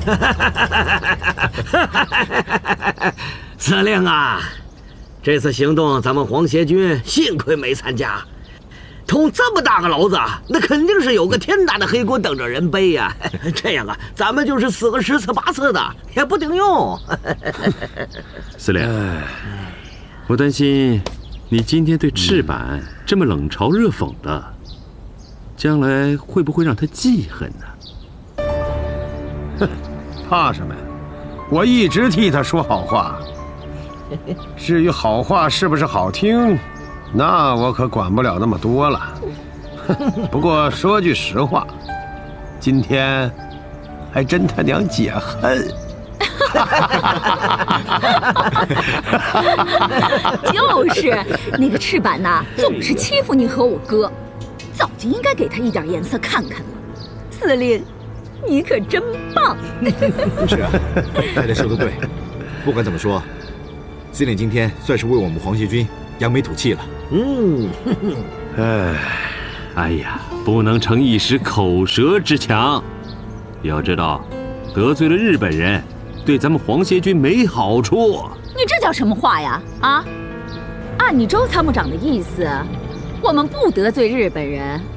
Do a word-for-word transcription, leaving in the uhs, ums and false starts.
司令啊，这次行动咱们皇协军幸亏没参加。捅这么大个娄子，那肯定是有个天大的黑锅等着人背呀、啊！这样啊，咱们就是死个十次八次的也不顶用。 司令，我担心你今天对赤坂这么冷嘲热讽的，将来会不会让他记恨呢？ 哼，怕什么呀？我一直替他说好话。至于好话是不是好听？那我可管不了那么多了。不过说句实话，今天还真他娘解恨。 就是那个赤坂呐，总是欺负你和我哥，早就应该给他一点颜色看看了。司令，你可真棒！ 是啊，太太说的对。不管怎么说，司令今天算是为我们皇协军扬眉吐气了。嗯， 哎，哎呀，不能逞一时口舌之强。要知道，得罪了日本人，对咱们皇协军没好处。 你这叫什么话呀？啊，按你周参谋长的意思，我们不得罪日本人，